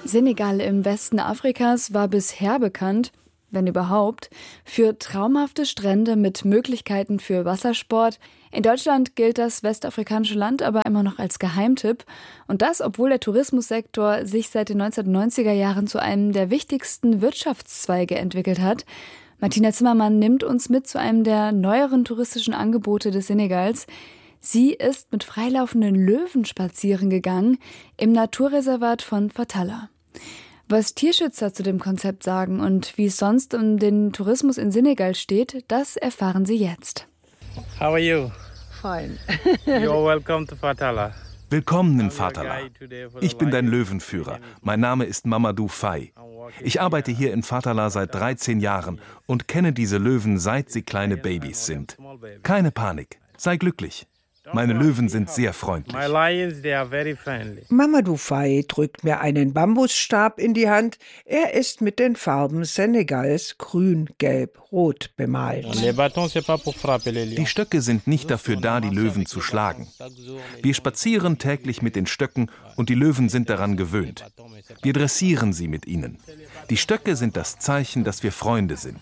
Senegal im Westen Afrikas war bisher bekannt, wenn überhaupt, für traumhafte Strände mit Möglichkeiten für Wassersport. In Deutschland gilt das westafrikanische Land aber immer noch als Geheimtipp. Und das, obwohl der Tourismussektor sich seit den 1990er Jahren zu einem der wichtigsten Wirtschaftszweige entwickelt hat. Martina Zimmermann nimmt uns mit zu einem der neueren touristischen Angebote des Senegals. Sie ist mit freilaufenden Löwen spazieren gegangen im Naturreservat von Fatala. Was Tierschützer zu dem Konzept sagen und wie es sonst um den Tourismus in Senegal steht, das erfahren Sie jetzt. How are you? Fine. You're welcome to Fatala. Willkommen in Fatala. Ich bin dein Löwenführer. Mein Name ist Mamadou Faye. Ich arbeite hier in Fatala seit 13 Jahren und kenne diese Löwen, seit sie kleine Babys sind. Keine Panik, sei glücklich. Meine Löwen sind sehr freundlich. My lions, they are very friendly. Mamadou Faye drückt mir einen Bambusstab in die Hand. Er ist mit den Farben Senegals grün, gelb, rot bemalt. Les bâtons, c'est pas pour frapper les lions. Die Stöcke sind nicht dafür da, die Löwen zu schlagen. Wir spazieren täglich mit den Stöcken und die Löwen sind daran gewöhnt. Wir dressieren sie mit ihnen. Die Stöcke sind das Zeichen, dass wir Freunde sind.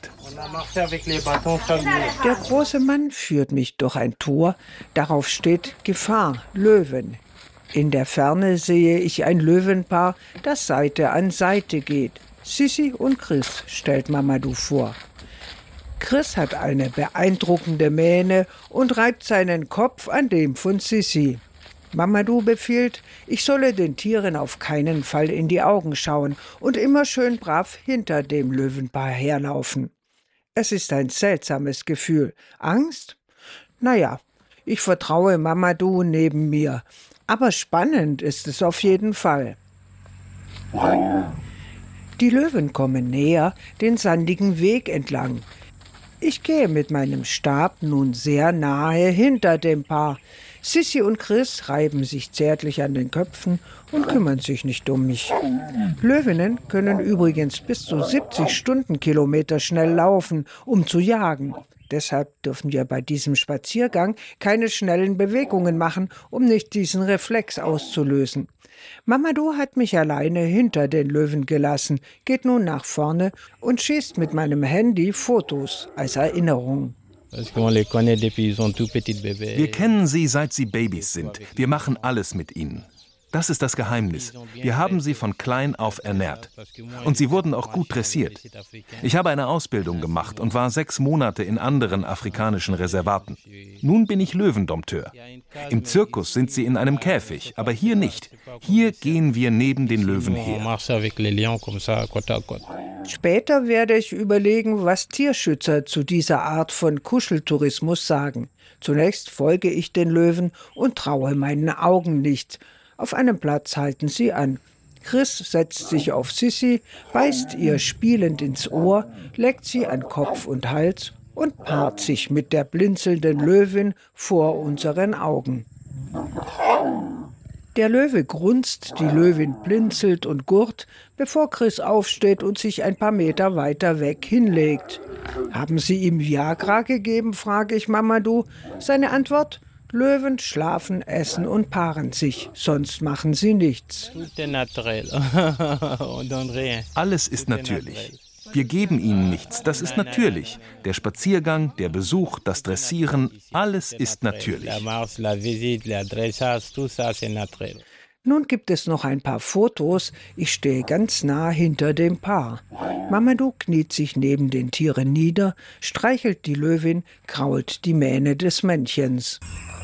Der große Mann führt mich durch ein Tor. Darauf steht Gefahr, Löwen. In der Ferne sehe ich ein Löwenpaar, das Seite an Seite geht. Sissi und Chris stellt Mamadou vor. Chris hat eine beeindruckende Mähne und reibt seinen Kopf an dem von Sissi. Mamadou befiehlt, ich solle den Tieren auf keinen Fall in die Augen schauen und immer schön brav hinter dem Löwenpaar herlaufen. Es ist ein seltsames Gefühl. Angst? Naja, ich vertraue Mamadou neben mir. Aber spannend ist es auf jeden Fall. Die Löwen kommen näher, den sandigen Weg entlang. Ich gehe mit meinem Stab nun sehr nahe hinter dem Paar. Sissi und Chris reiben sich zärtlich an den Köpfen und kümmern sich nicht um mich. Löwinnen können übrigens bis zu 70 Stundenkilometer schnell laufen, um zu jagen. Deshalb dürfen wir bei diesem Spaziergang keine schnellen Bewegungen machen, um nicht diesen Reflex auszulösen. Mamadou hat mich alleine hinter den Löwen gelassen, geht nun nach vorne und schießt mit meinem Handy Fotos als Erinnerung. Wir kennen sie, seit sie Babys sind. Wir machen alles mit ihnen. Das ist das Geheimnis. Wir haben sie von klein auf ernährt. Und sie wurden auch gut dressiert. Ich habe eine Ausbildung gemacht und war 6 Monate in anderen afrikanischen Reservaten. Nun bin ich Löwendompteur. Im Zirkus sind sie in einem Käfig, aber hier nicht. Hier gehen wir neben den Löwen her. Später werde ich überlegen, was Tierschützer zu dieser Art von Kuscheltourismus sagen. Zunächst folge ich den Löwen und traue meinen Augen nicht. Auf einem Platz halten sie an. Chris setzt sich auf Sissi, beißt ihr spielend ins Ohr, leckt sie an Kopf und Hals und paart sich mit der blinzelnden Löwin vor unseren Augen. Der Löwe grunzt, die Löwin blinzelt und gurrt, bevor Chris aufsteht und sich ein paar Meter weiter weg hinlegt. »Haben Sie ihm Viagra gegeben?« frage ich Mamadou. Seine Antwort: Löwen schlafen, essen und paaren sich, sonst machen sie nichts. Alles ist natürlich. Wir geben ihnen nichts, das ist natürlich. Der Spaziergang, der Besuch, das Dressieren, alles ist natürlich. Nun gibt es noch ein paar Fotos. Ich stehe ganz nah hinter dem Paar. Mamadou kniet sich neben den Tieren nieder, streichelt die Löwin, krault die Mähne des Männchens.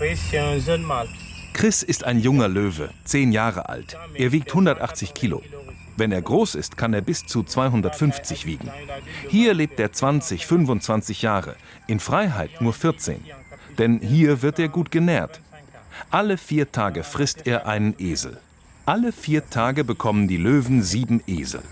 Chris ist ein junger Löwe, 10 Jahre alt. Er wiegt 180 Kilo. Wenn er groß ist, kann er bis zu 250 wiegen. Hier lebt er 20, 25 Jahre, in Freiheit nur 14. Denn hier wird er gut genährt. Alle 4 Tage frisst er einen Esel. Alle 4 Tage bekommen die Löwen 7 Esel.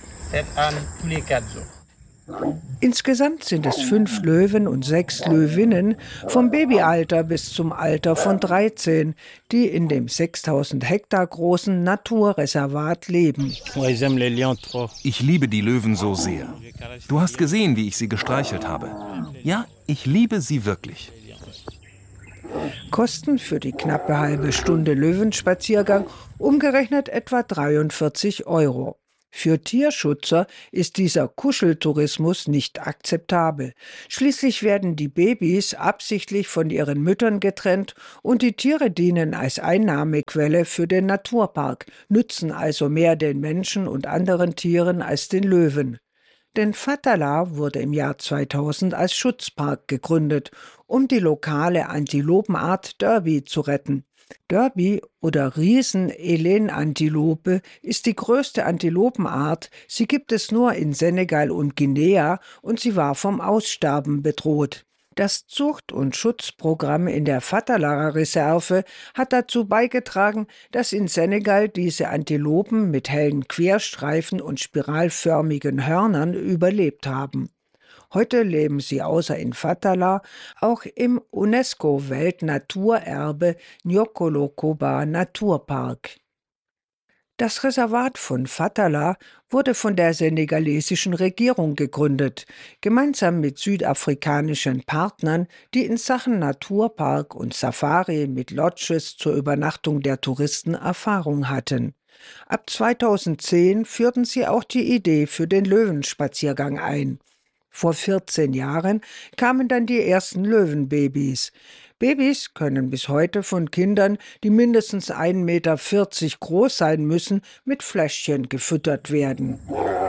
Insgesamt sind es 5 Löwen und 6 Löwinnen, vom Babyalter bis zum Alter von 13, die in dem 6000 Hektar großen Naturreservat leben. Ich liebe die Löwen so sehr. Du hast gesehen, wie ich sie gestreichelt habe. Ja, ich liebe sie wirklich. Kosten für die knappe halbe Stunde Löwenspaziergang umgerechnet etwa 43 €. Für Tierschützer ist dieser Kuscheltourismus nicht akzeptabel. Schließlich werden die Babys absichtlich von ihren Müttern getrennt und die Tiere dienen als Einnahmequelle für den Naturpark, nützen also mehr den Menschen und anderen Tieren als den Löwen. Denn Fatala wurde im Jahr 2000 als Schutzpark gegründet, um die lokale Antilopenart Derby zu retten. Derby oder Riesen-Elenantilope ist die größte Antilopenart. Sie gibt es nur in Senegal und Guinea und sie war vom Aussterben bedroht. Das Zucht- und Schutzprogramm in der Fatala-Reserve hat dazu beigetragen, dass in Senegal diese Antilopen mit hellen Querstreifen und spiralförmigen Hörnern überlebt haben. Heute leben sie außer in Fatala auch im UNESCO-Weltnaturerbe Nyokolo-Koba Naturpark. Das Reservat von Fatala wurde von der senegalesischen Regierung gegründet, gemeinsam mit südafrikanischen Partnern, die in Sachen Naturpark und Safari mit Lodges zur Übernachtung der Touristen Erfahrung hatten. Ab 2010 führten sie auch die Idee für den Löwenspaziergang ein. Vor 14 Jahren kamen dann die ersten Löwenbabys. Babys können bis heute von Kindern, die mindestens 1,40 Meter groß sein müssen, mit Fläschchen gefüttert werden.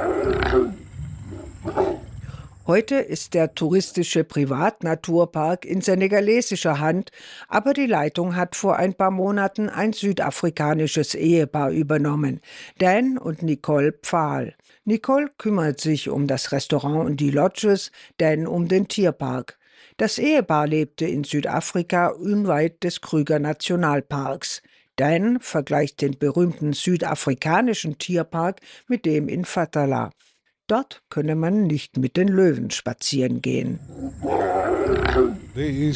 Heute ist der touristische Privatnaturpark in senegalesischer Hand, aber die Leitung hat vor ein paar Monaten ein südafrikanisches Ehepaar übernommen, Dan und Nicole Pfahl. Nicole kümmert sich um das Restaurant und die Lodges, Dan um den Tierpark. Das Ehepaar lebte in Südafrika unweit des Kruger Nationalparks. Dan vergleicht den berühmten südafrikanischen Tierpark mit dem in Fatala. Dort könne man nicht mit den Löwen spazieren gehen. Den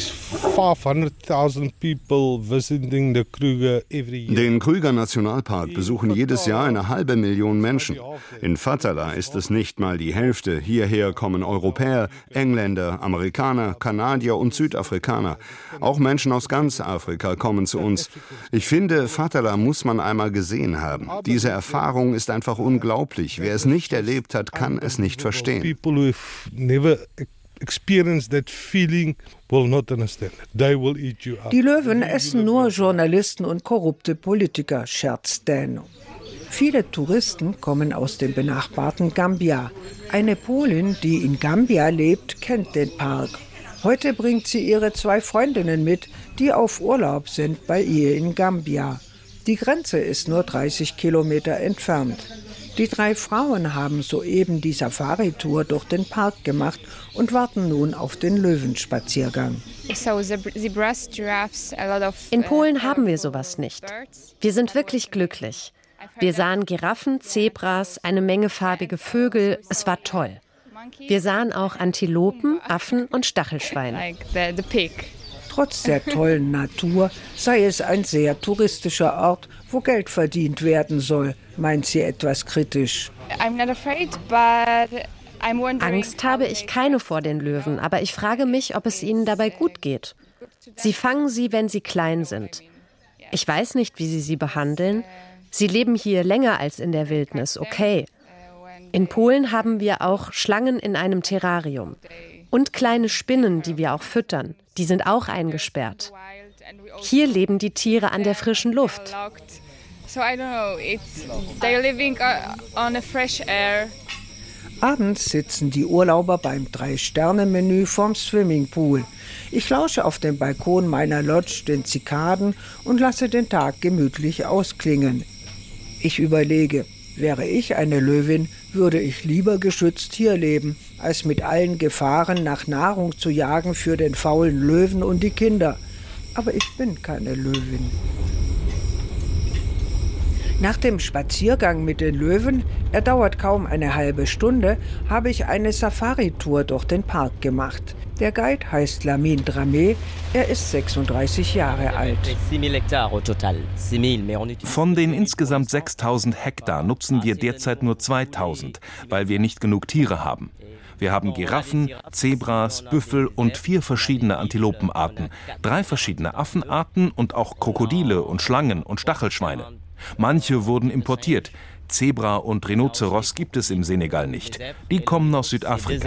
Kruger Nationalpark besuchen jedes Jahr 500.000 Menschen. In Fatala ist es nicht mal die Hälfte. Hierher kommen Europäer, Engländer, Amerikaner, Kanadier und Südafrikaner. Auch Menschen aus ganz Afrika kommen zu uns. Ich finde, Fatala muss man einmal gesehen haben. Diese Erfahrung ist einfach unglaublich. Wer es nicht erlebt hat, kann es nicht verstehen. Die Löwen essen nur Journalisten und korrupte Politiker, scherzt Dan. Viele Touristen kommen aus dem benachbarten Gambia. Eine Polin, die in Gambia lebt, kennt den Park. Heute bringt sie ihre 2 Freundinnen mit, die auf Urlaub sind bei ihr in Gambia. Die Grenze ist nur 30 Kilometer entfernt. Die 3 Frauen haben soeben die Safari-Tour durch den Park gemacht und warten nun auf den Löwenspaziergang. In Polen haben wir sowas nicht. Wir sind wirklich glücklich. Wir sahen Giraffen, Zebras, eine Menge farbige Vögel. Es war toll. Wir sahen auch Antilopen, Affen und Stachelschweine. Trotz der tollen Natur sei es ein sehr touristischer Ort, wo Geld verdient werden soll, meint sie etwas kritisch. Angst habe ich keine vor den Löwen, aber ich frage mich, ob es ihnen dabei gut geht. Sie fangen sie, wenn sie klein sind. Ich weiß nicht, wie sie behandeln. Sie leben hier länger als in der Wildnis, okay. In Polen haben wir auch Schlangen in einem Terrarium. Und kleine Spinnen, die wir auch füttern. Die sind auch eingesperrt. Hier leben die Tiere an der frischen Luft. Abends sitzen die Urlauber beim 3-Sterne-Menü vorm Swimmingpool. Ich lausche auf dem Balkon meiner Lodge den Zikaden und lasse den Tag gemütlich ausklingen. Ich überlege, wäre ich eine Löwin, würde ich lieber geschützt hier leben, als mit allen Gefahren nach Nahrung zu jagen für den faulen Löwen und die Kinder. Aber ich bin keine Löwin. Nach dem Spaziergang mit den Löwen, er dauert kaum eine halbe Stunde, habe ich eine Safari-Tour durch den Park gemacht. Der Guide heißt Lamine Dramé, er ist 36 Jahre alt. Von den insgesamt 6.000 Hektar nutzen wir derzeit nur 2.000, weil wir nicht genug Tiere haben. Wir haben Giraffen, Zebras, Büffel und 4 verschiedene Antilopenarten, 3 verschiedene Affenarten und auch Krokodile und Schlangen und Stachelschweine. Manche wurden importiert. Zebra und Rhinoceros gibt es im Senegal nicht. Die kommen aus Südafrika.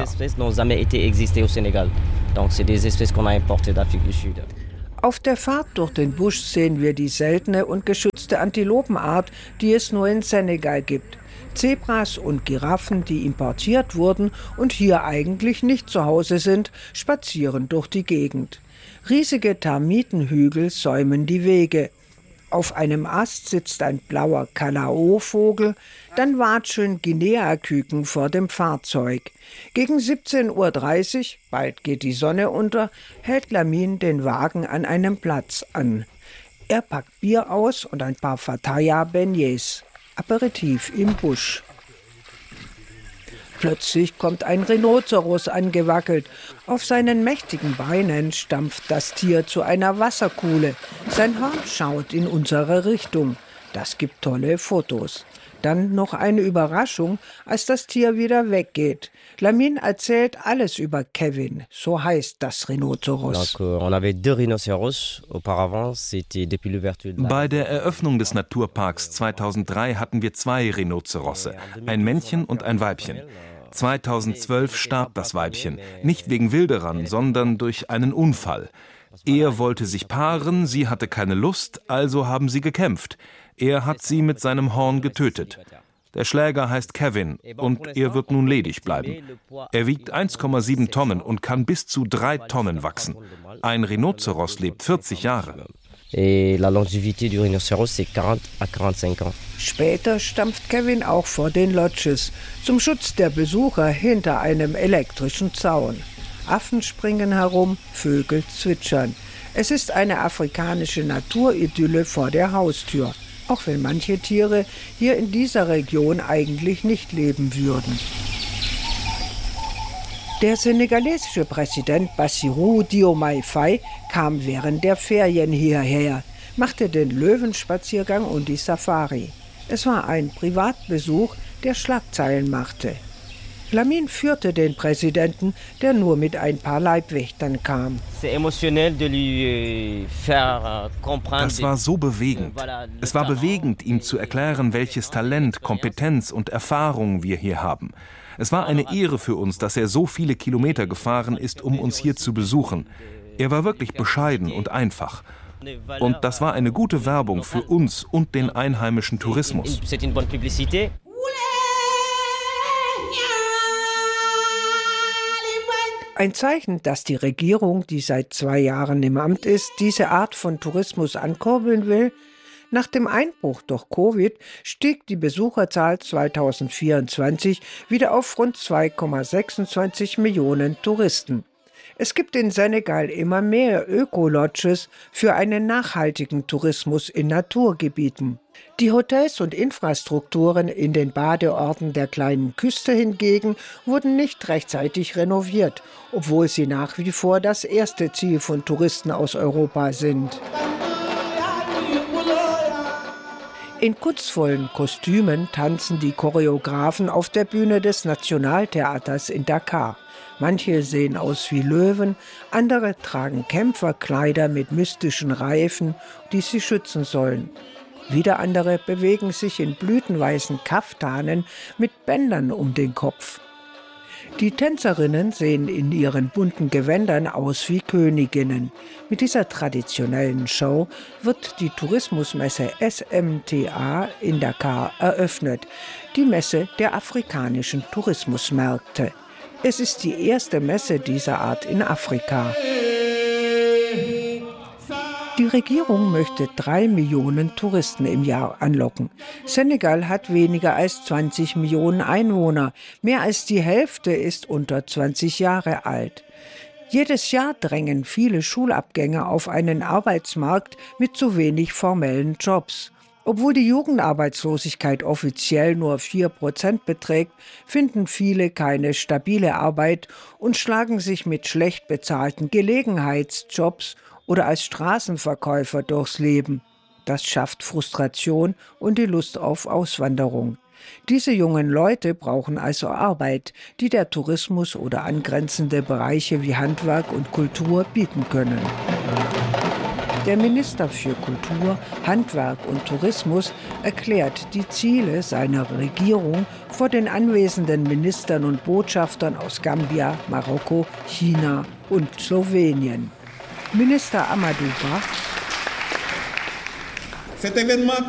Auf der Fahrt durch den Busch sehen wir die seltene und geschützte Antilopenart, die es nur in Senegal gibt. Zebras und Giraffen, die importiert wurden und hier eigentlich nicht zu Hause sind, spazieren durch die Gegend. Riesige Termitenhügel säumen die Wege. Auf einem Ast sitzt ein blauer Kalao-Vogel, dann watscheln Guinea-Küken vor dem Fahrzeug. Gegen 17:30 Uhr, bald geht die Sonne unter, hält Lamin den Wagen an einem Platz an. Er packt Bier aus und ein paar Fataya-Beignets. Aperitif im Busch. Plötzlich kommt ein Rhinoceros angewackelt. Auf seinen mächtigen Beinen stampft das Tier zu einer Wasserkuhle. Sein Horn schaut in unsere Richtung. Das gibt tolle Fotos. Dann noch eine Überraschung, als das Tier wieder weggeht. Lamin erzählt alles über Kevin, so heißt das Rhinoceros. Bei der Eröffnung des Naturparks 2003 hatten wir 2 Rhinozerosse, ein Männchen und ein Weibchen. 2012 starb das Weibchen, nicht wegen Wilderern, sondern durch einen Unfall. Er wollte sich paaren, sie hatte keine Lust, also haben sie gekämpft. Er hat sie mit seinem Horn getötet. Der Schläger heißt Kevin und er wird nun ledig bleiben. Er wiegt 1,7 Tonnen und kann bis zu 3 Tonnen wachsen. Ein Rhinoceros lebt 40 Jahre. Später stampft Kevin auch vor den Lodges, zum Schutz der Besucher hinter einem elektrischen Zaun. Affen springen herum, Vögel zwitschern. Es ist eine afrikanische Naturidylle vor der Haustür, auch wenn manche Tiere hier in dieser Region eigentlich nicht leben würden. Der senegalesische Präsident Bassirou Diomaye Faye kam während der Ferien hierher, machte den Löwenspaziergang und die Safari. Es war ein Privatbesuch, der Schlagzeilen machte. Lamin führte den Präsidenten, der nur mit ein paar Leibwächtern kam. Das war so bewegend. Es war bewegend, ihm zu erklären, welches Talent, Kompetenz und Erfahrung wir hier haben. Es war eine Ehre für uns, dass er so viele Kilometer gefahren ist, um uns hier zu besuchen. Er war wirklich bescheiden und einfach. Und das war eine gute Werbung für uns und den einheimischen Tourismus. Ein Zeichen, dass die Regierung, die seit 2 Jahren im Amt ist, diese Art von Tourismus ankurbeln will. Nach dem Einbruch durch Covid stieg die Besucherzahl 2024 wieder auf rund 2,26 Millionen Touristen. Es gibt in Senegal immer mehr Öko-Lodges für einen nachhaltigen Tourismus in Naturgebieten. Die Hotels und Infrastrukturen in den Badeorten der kleinen Küste hingegen wurden nicht rechtzeitig renoviert, obwohl sie nach wie vor das erste Ziel von Touristen aus Europa sind. In kunstvollen Kostümen tanzen die Choreografen auf der Bühne des Nationaltheaters in Dakar. Manche sehen aus wie Löwen, andere tragen Kämpferkleider mit mystischen Reifen, die sie schützen sollen. Wieder andere bewegen sich in blütenweißen Kaftanen mit Bändern um den Kopf. Die Tänzerinnen sehen in ihren bunten Gewändern aus wie Königinnen. Mit dieser traditionellen Show wird die Tourismusmesse SMTA in Dakar eröffnet, die Messe der afrikanischen Tourismusmärkte. Es ist die erste Messe dieser Art in Afrika. Die Regierung möchte 3 Millionen Touristen im Jahr anlocken. Senegal hat weniger als 20 Millionen Einwohner. Mehr als die Hälfte ist unter 20 Jahre alt. Jedes Jahr drängen viele Schulabgänger auf einen Arbeitsmarkt mit zu wenig formellen Jobs. Obwohl die Jugendarbeitslosigkeit offiziell nur 4% beträgt, finden viele keine stabile Arbeit und schlagen sich mit schlecht bezahlten Gelegenheitsjobs oder als Straßenverkäufer durchs Leben. Das schafft Frustration und die Lust auf Auswanderung. Diese jungen Leute brauchen also Arbeit, die der Tourismus oder angrenzende Bereiche wie Handwerk und Kultur bieten können. Der Minister für Kultur, Handwerk und Tourismus erklärt die Ziele seiner Regierung vor den anwesenden Ministern und Botschaftern aus Gambia, Marokko, China und Slowenien. Minister Amadou Ba: